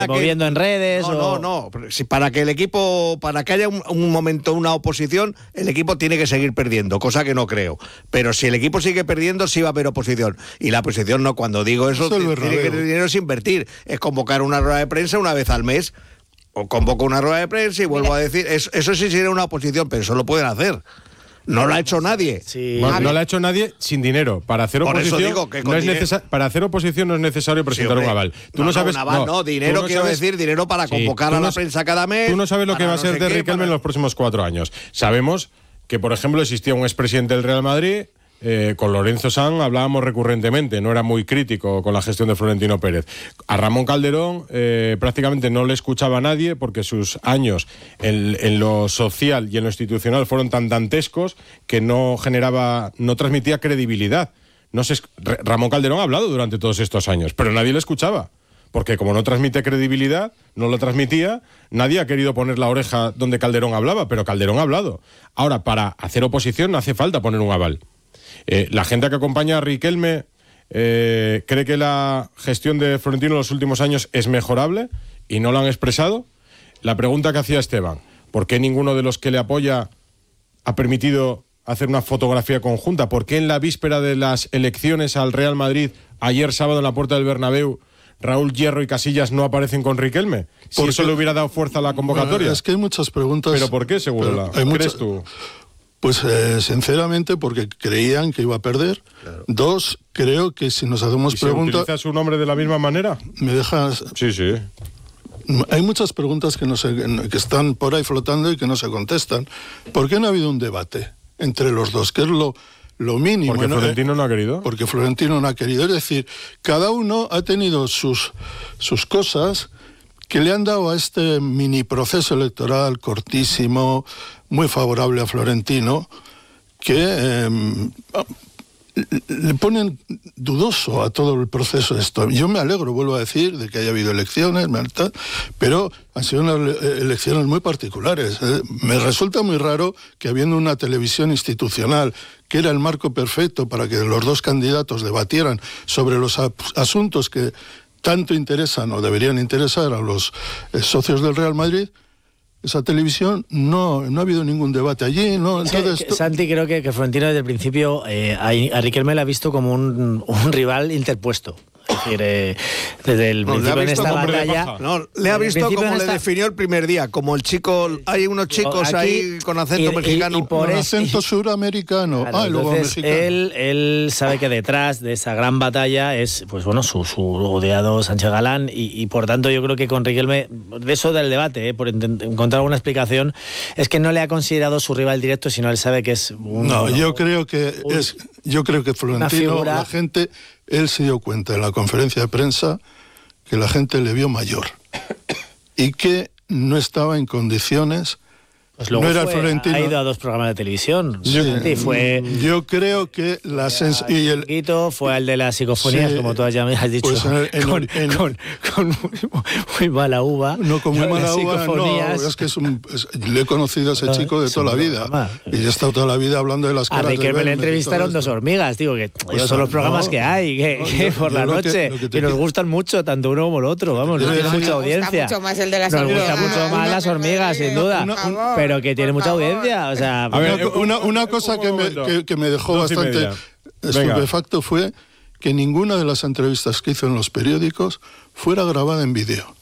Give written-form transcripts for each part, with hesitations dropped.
moviendo en redes. No. Si para que el equipo, para que haya un momento, una oposición, el equipo tiene que seguir perdiendo, cosa que no creo. Pero si el equipo sigue perdiendo, sí va a haber oposición. Y la oposición no, cuando digo eso, tiene que el dinero es invertir. Es convocar una rueda de prensa una vez al mes. O convoco una rueda de prensa y vuelvo a decir, eso sí sería una oposición, pero eso lo pueden hacer. No lo ha hecho nadie. Sí. Bueno, no lo ha hecho nadie sin dinero. Para hacer oposición para hacer oposición no es necesario presentar un aval. Tú no sabes. Un aval, dinero, quiero decir, dinero para convocar a la prensa cada mes. Tú no sabes lo que va a ser de Riquelme en los próximos 4 años. Sabemos que, por ejemplo, existía un expresidente del Real Madrid. Con Lorenzo Sanz hablábamos recurrentemente, no era muy crítico con la gestión de Florentino Pérez. A Ramón Calderón prácticamente no le escuchaba a nadie porque sus años en lo social y en lo institucional fueron tan dantescos que no transmitía credibilidad. Ramón Calderón ha hablado durante todos estos años, pero nadie le escuchaba. Porque como no transmite credibilidad, no lo transmitía, nadie ha querido poner la oreja donde Calderón hablaba, pero Calderón ha hablado. Ahora, para hacer oposición no hace falta poner un aval. La gente que acompaña a Riquelme cree que la gestión de Florentino en los últimos años es mejorable y no lo han expresado. La pregunta que hacía Esteban, ¿por qué ninguno de los que le apoya ha permitido hacer una fotografía conjunta? ¿Por qué en la víspera de las elecciones al Real Madrid, ayer sábado en la puerta del Bernabéu, Raúl Hierro y Casillas no aparecen con Riquelme? Si eso le hubiera dado fuerza a la convocatoria. Es que hay muchas preguntas. ¿Pero por qué, seguro? ¿Crees tú? Pues sinceramente porque creían que iba a perder. Claro. 2, creo que si nos hacemos preguntas... ¿Utiliza su nombre de la misma manera? ¿Me dejas...? Sí. Hay muchas preguntas que están por ahí flotando y que no se contestan. ¿Por qué no ha habido un debate entre los dos? Que es lo mínimo. ¿Porque Florentino no ha querido? Porque Florentino no ha querido. Es decir, cada uno ha tenido sus cosas que le han dado a este mini proceso electoral cortísimo, muy favorable a Florentino, que le ponen dudoso a todo el proceso de esto. Yo me alegro, vuelvo a decir, de que haya habido elecciones, pero han sido unas elecciones muy particulares. Me resulta muy raro que habiendo una televisión institucional, que era el marco perfecto para que los dos candidatos debatieran sobre los asuntos que tanto interesan o deberían interesar a los socios del Real Madrid, esa televisión no ha habido ningún debate allí, ¿no? Entonces, Santi, creo que Florentino desde el principio a Riquelme le ha visto como un rival interpuesto. Es decir, desde el principio en esta batalla... le ha visto como le definió el primer día, como el chico... Hay unos chicos aquí, ahí con acento mexicano. Y por acento suramericano. Claro, luego mexicano. Él sabe que detrás de esa gran batalla es, pues bueno, su odiado Sánchez Galán, y por tanto yo creo que con Riquelme, de eso del debate, por encontrar alguna explicación, es que no le ha considerado su rival directo, sino él sabe que es yo creo que Florentino, la gente... Él se dio cuenta en la conferencia de prensa que la gente le vio mayor y que no estaba en condiciones. Pues luego no era Florentino. Ha ido a 2 programas de televisión. Yo creo que la fue el de las psicofonías, como tú ya me has dicho, pues con muy mala uva. No, con muy mala uva, no, es que le he conocido a ese chico de toda la vida. Y he estado toda la vida hablando de las caras de que me le entrevistaron 2 hormigas, digo, que son los programas que hay, que por la noche, que nos gustan mucho, tanto uno como el otro, vamos, tiene mucha audiencia. Nos gusta mucho más el de las hormigas. Nos gusta mucho más las hormigas, sin duda. Pero que tiene mucha audiencia, o sea... A ver, una cosa que me dejó bastante estupefacto fue que ninguna de las entrevistas que hizo en los periódicos fuera grabada en vídeo.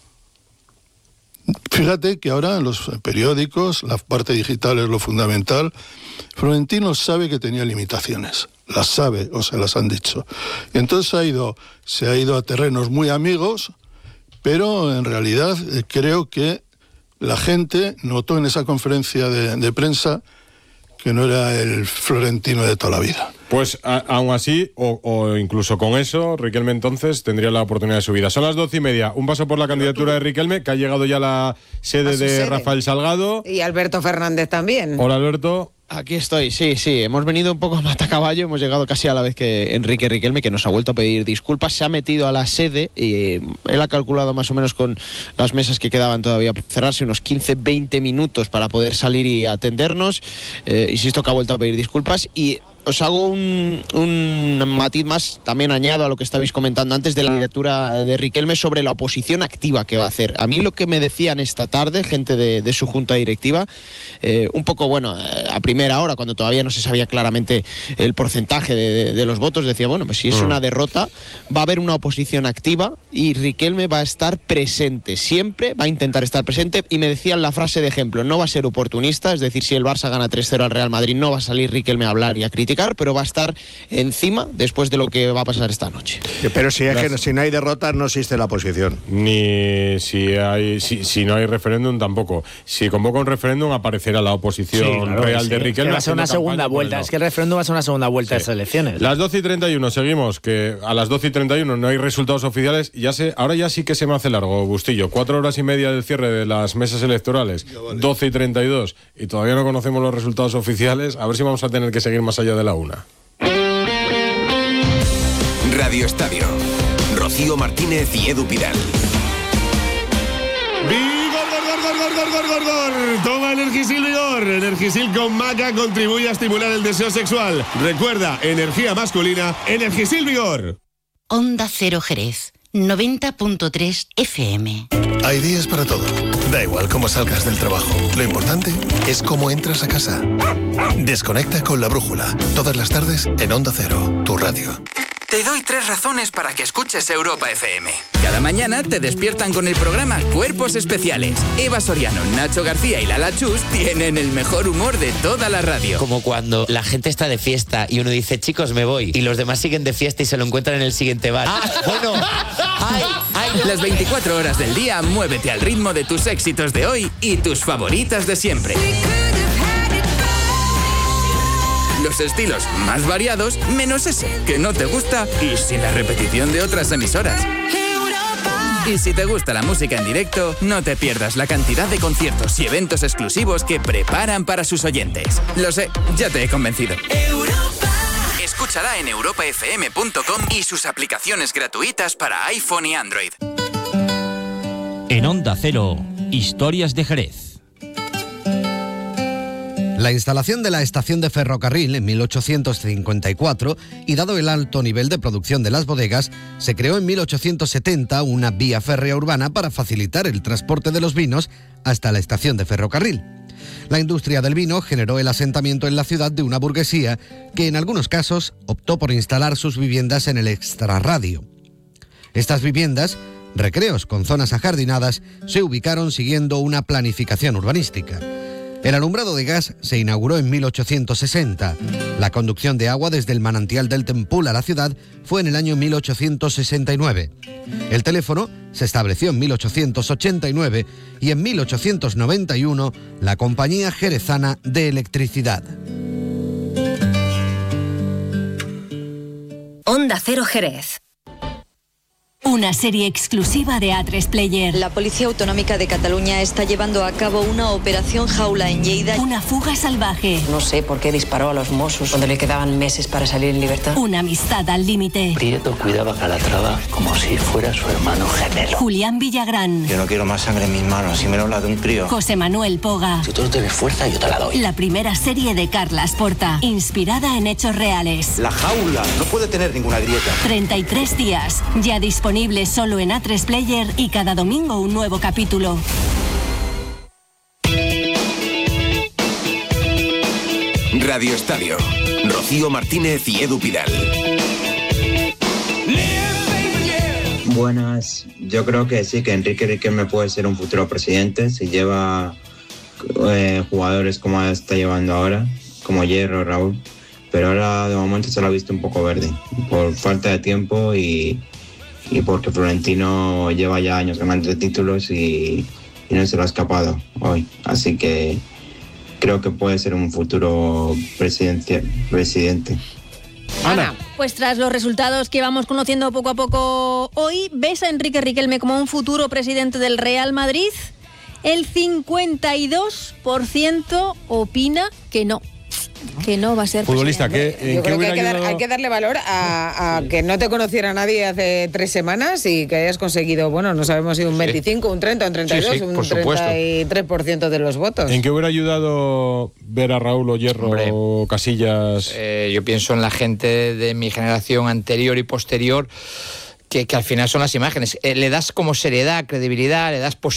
Fíjate que ahora en los periódicos, la parte digital es lo fundamental. Florentino sabe que tenía limitaciones, las sabe, o se las han dicho. Y entonces se ha ido a terrenos muy amigos, pero en realidad creo que la gente notó en esa conferencia de prensa que no era el Florentino de toda la vida. Pues aún así, o incluso con eso, Riquelme entonces tendría la oportunidad de su vida. Son las 12:30. Un paso por la candidatura de Riquelme, que ha llegado ya a la sede de Rafael Salgado. Y Alberto Fernández también. Hola, Alberto. Aquí estoy, sí, hemos venido un poco a matacaballo, hemos llegado casi a la vez que Enrique Riquelme, que nos ha vuelto a pedir disculpas, se ha metido a la sede y él ha calculado más o menos con las mesas que quedaban todavía por cerrarse unos 15-20 minutos para poder salir y atendernos. Insisto que ha vuelto a pedir disculpas y os hago un matiz más, también añado a lo que estabais comentando antes de la lectura de Riquelme sobre la oposición activa que va a hacer. A mí lo que me decían esta tarde, gente de su junta directiva, un poco, a primera hora, cuando todavía no se sabía claramente el porcentaje de los votos, decía, pues si es una derrota, va a haber una oposición activa y Riquelme va a estar presente, siempre va a intentar estar presente, y me decían la frase de ejemplo, no va a ser oportunista, es decir, si el Barça gana 3-0 al Real Madrid, no va a salir Riquelme a hablar y a criticar, pero va a estar encima después de lo que va a pasar esta noche. Pero si no hay derrotas, no existe la oposición. Ni si no hay referéndum tampoco. Si convoca un referéndum, aparecerá la oposición real de Riquelme. Va a ser una segunda vuelta. Es que el referéndum va a ser una segunda vuelta de esas elecciones. Las 12:31, seguimos, que a las 12:31 no hay resultados oficiales. Ahora ya sí que se me hace largo, Bustillo. 4 horas y media del cierre de las mesas electorales, 12:32, y todavía no conocemos los resultados oficiales. A ver si vamos a tener que seguir más allá de la una. Radio Estadio. Rocío Martínez y Edu Pidal. ¡Vigor! Toma Energisil Vigor. Energisil con maca contribuye a estimular el deseo sexual. Recuerda, energía masculina, Energisil Vigor. Onda Cero Jerez, 90.3 FM. Hay días para todo. Da igual cómo salgas del trabajo. Lo importante es cómo entras a casa. Desconecta con La Brújula. Todas las tardes en Onda Cero, tu radio. Te doy 3 razones para que escuches Europa FM. Cada mañana te despiertan con el programa Cuerpos Especiales. Eva Soriano, Nacho García y Lala Chus tienen el mejor humor de toda la radio. Como cuando la gente está de fiesta y uno dice, chicos, me voy, y los demás siguen de fiesta y se lo encuentran en el siguiente bar. Bueno, Las 24 horas del día, muévete al ritmo de tus éxitos de hoy y tus favoritas de siempre. Los estilos más variados, menos ese que no te gusta y sin la repetición de otras emisoras. Y si te gusta la música en directo, no te pierdas la cantidad de conciertos y eventos exclusivos que preparan para sus oyentes. Lo sé, ya te he convencido. Escúchala en europafm.com y sus aplicaciones gratuitas para iPhone y Android. En Onda Cero, Historias de Jerez. La instalación de la estación de ferrocarril en 1854 y dado el alto nivel de producción de las bodegas, se creó en 1870 una vía férrea urbana para facilitar el transporte de los vinos hasta la estación de ferrocarril. La industria del vino generó el asentamiento en la ciudad de una burguesía que en algunos casos optó por instalar sus viviendas en el extrarradio. Estas viviendas, recreos con zonas ajardinadas, se ubicaron siguiendo una planificación urbanística. El alumbrado de gas se inauguró en 1860. La conducción de agua desde el manantial del Tempul a la ciudad fue en el año 1869. El teléfono se estableció en 1889 y en 1891 la Compañía Jerezana de Electricidad. Onda Cero Jerez. Una serie exclusiva de A3 Player. La Policía Autonómica de Cataluña está llevando a cabo una operación jaula en Lleida. Una fuga salvaje. No sé por qué disparó a los Mossos cuando le quedaban meses para salir en libertad. Una amistad al límite. Prieto cuidaba a Calatrava como si fuera su hermano gemelo. Julián Villagrán. Yo no quiero más sangre en mis manos, y menos la de un crío. José Manuel Poga. Si tú no tienes fuerza, yo te la doy. La primera serie de Carlas Porta, inspirada en hechos reales. La jaula no puede tener ninguna grieta. 33 días, ya disponible solo en A3 Player y cada domingo un nuevo capítulo. Radio Estadio. Rocío Martínez y Edu Pidal. Buenas, yo creo que sí, que Enrique Riquelme puede ser un futuro presidente si lleva jugadores como está llevando ahora, como Hierro, Raúl, pero ahora de momento se lo ha visto un poco verde, por falta de tiempo y porque Florentino lleva ya años ganando títulos y no se lo ha escapado hoy. Así que creo que puede ser un futuro presidente. Ana, pues tras los resultados que vamos conociendo poco a poco hoy, ¿ves a Enrique Riquelme como un futuro presidente del Real Madrid? El 52% opina que no. que no va a ser futbolista, presidente. Yo creo que hay que darle valor a que no te conociera nadie hace 3 semanas y que hayas conseguido, bueno, no sabemos si un 25, un 30, un 32, un 33% de los votos. ¿En qué hubiera ayudado ver a Raúl o Hierro o Casillas? Yo pienso en la gente de mi generación anterior y posterior, que al final son las imágenes. Le das como seriedad, credibilidad, le das posibilidad